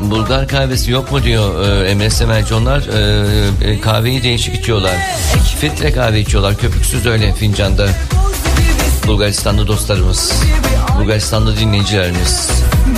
Bulgar kahvesi yok mu diyor Emre Semerci. Onlar kahveyi değişik içiyorlar. Filtre kahve içiyorlar, köpüksüz öyle fincanda. Bulgaristanlı dostlarımız, Bulgaristanlı dinleyicilerimiz.